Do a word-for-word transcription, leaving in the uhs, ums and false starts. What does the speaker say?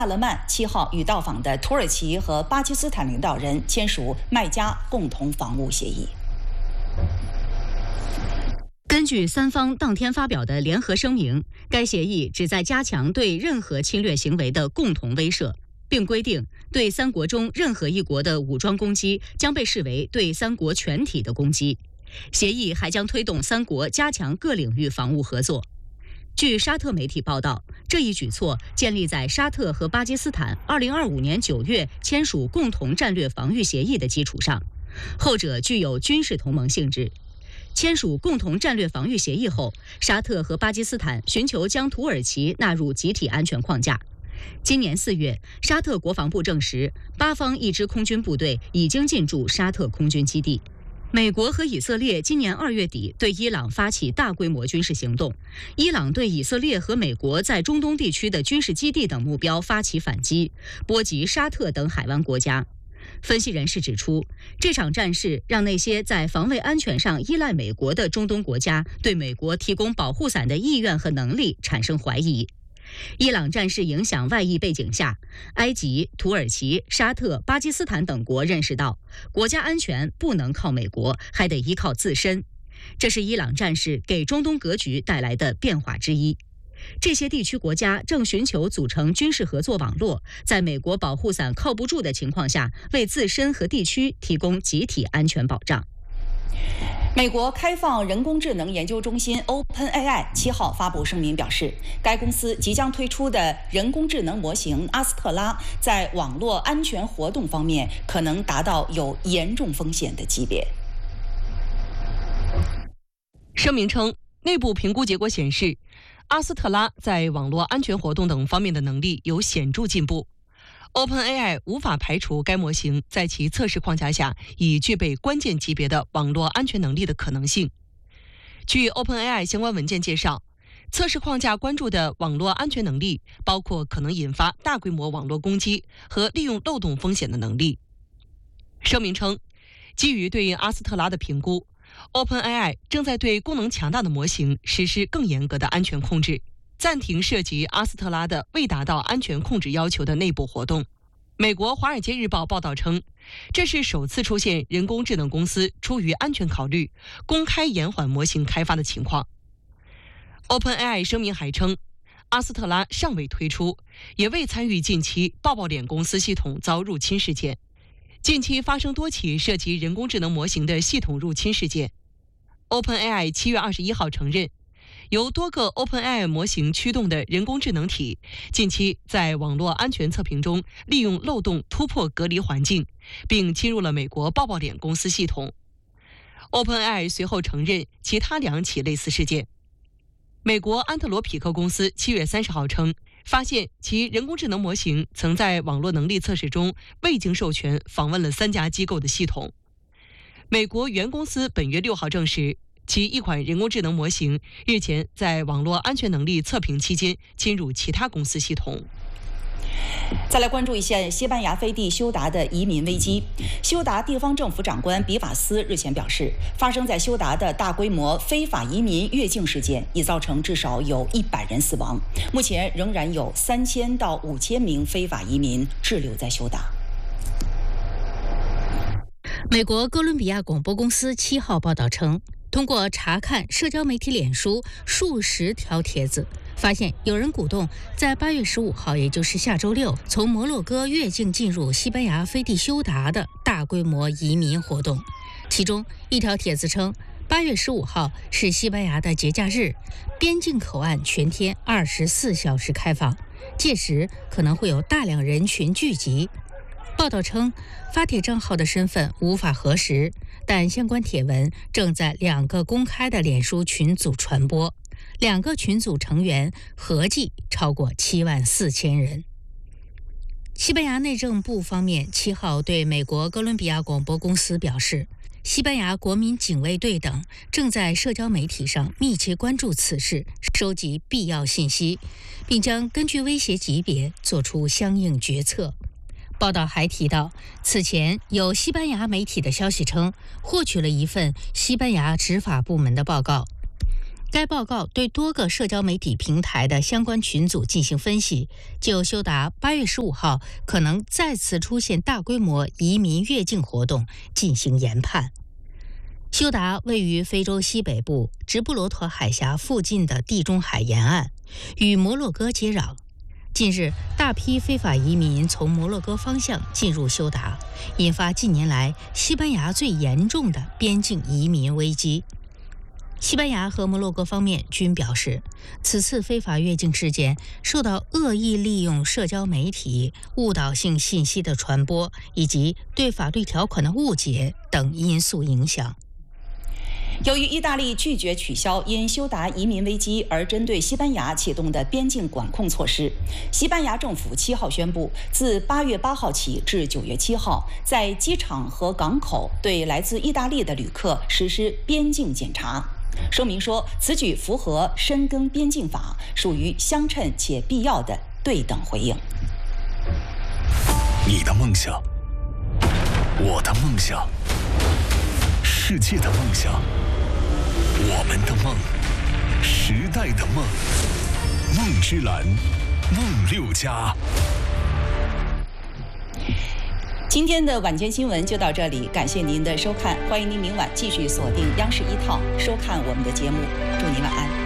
萨勒曼七号与到访的土耳其和巴基斯坦领导人签署麦加共同防务协议。 根据三方当天发表的联合声明，该协议旨在加强对任何侵略行为的共同威慑，并规定对三国中任何一国的武装攻击将被视为对三国全体的攻击。协议还将推动三国加强各领域防务合作。据沙特媒体报道，这一举措建立在沙特和巴基斯坦二零二五年九月签署共同战略防御协议的基础上，后者具有军事同盟性质。签署共同战略防御协议后，沙特和巴基斯坦寻求将土耳其纳入集体安全框架。今年四月，沙特国防部证实，巴方一支空军部队已经进驻沙特空军基地。美国和以色列今年二月底对伊朗发起大规模军事行动，伊朗对以色列和美国在中东地区的军事基地等目标发起反击，波及沙特等海湾国家。分析人士指出，这场战事让那些在防卫安全上依赖美国的中东国家对美国提供保护伞的意愿和能力产生怀疑。伊朗战事影响外溢背景下，埃及、土耳其、沙特、巴基斯坦等国认识到，国家安全不能靠美国，还得依靠自身。这是伊朗战事给中东格局带来的变化之一。这些地区国家正寻求组成军事合作网络，在美国保护伞靠不住的情况下，为自身和地区提供集体安全保障。 美国开放人工智能研究中心 OpenAI 七号发布声明表示，该公司即将推出的人工智能模型阿斯特拉在网络安全活动方面可能达到有严重风险的级别。 声明称，内部评估结果显示，阿斯特拉在网络安全活动等方面的能力有显著进步。OpenAI 无法排除该模型在其测试框架下已具备关键级别的网络安全能力的可能性。据 OpenAI 相关文件介绍，测试框架关注的网络安全能力包括可能引发大规模网络攻击和利用漏洞风险的能力。声明称，基于对阿斯特拉的评估， OpenAI 正在对功能强大的模型实施更严格的安全控制，暂停涉及阿斯特拉的未达到安全控制要求的内部活动。美国《华尔街日报》报道称，这是首次出现人工智能公司出于安全考虑公开延缓模型开发的情况。OpenAI 声明还称，阿斯特拉尚未推出，也未参与近期抱抱脸公司系统遭入侵事件。近期发生多起涉及人工智能模型的系统入侵事件。OpenAI 七月二十一号承认，由多个 OpenAI 模型驱动的人工智能体近期在网络安全测评中利用漏洞突破隔离环境，并侵入了美国抱抱脸公司系统。OpenAI 随后承认其他两起类似事件。美国安特罗匹克公司七月三十号称，发现其人工智能模型曾在网络能力测试中未经授权访问了三家机构的系统。美国原公司本月六号证实，其一款人工智能模型日前在网络安全能力测评期间侵入其他公司系统。 再来关注一下西班牙飞地休达的移民危机。休达地方政府长官比瓦斯日前表示，发生在休达的大规模非法移民越境事件已造成至少有一百人死亡，目前仍然有三千到五千名非法移民滞留在休达。 美国哥伦比亚广播公司七号报道称，通过查看社交媒体脸书数十条帖子，发现有人鼓动在八月十五号，也就是下周六，从摩洛哥越境进入西班牙飞地休达的大规模移民活动。其中一条帖子称，八月十五号是西班牙的节假日，边境口岸全天二十四小时开放，届时可能会有大量人群聚集。报道称，发帖账号的身份无法核实，但相关帖文正在两个公开的脸书群组传播，两个群组成员合计超过七万四千人。西班牙内政部方面七号对美国哥伦比亚广播公司表示，西班牙国民警卫队等正在社交媒体上密切关注此事，收集必要信息，并将根据威胁级别做出相应决策。报道还提到，此前有西班牙媒体的消息称，获取了一份西班牙执法部门的报告， 该报告对多个社交媒体平台的相关群组进行分析，就修达八月十五号可能再次出现大规模移民越境活动进行研判。休达位于非洲西北部直布罗陀海峡附近的地中海沿岸，与摩洛哥接壤。近日，大批非法移民从摩洛哥方向进入休达，引发近年来西班牙最严重的边境移民危机。西班牙和摩洛哥方面均表示，此次非法越境事件受到恶意利用社交媒体、误导性信息的传播以及对法律条款的误解等因素影响。 由于意大利拒绝取消因休达移民危机而针对西班牙启动的边境管控措施，西班牙政府七号宣布，自八月八号起至九月七号，在机场和港口对来自意大利的旅客实施边境检查。声明说，此举符合深耕边境法，属于相称且必要的对等回应。 你的梦想，我的梦想，世界的梦想，我们的梦，时代的梦，梦之蓝，梦六家。 今天的晚间新闻就到这里，感谢您的收看，欢迎您明晚继续锁定央视一套收看我们的节目，祝您晚安。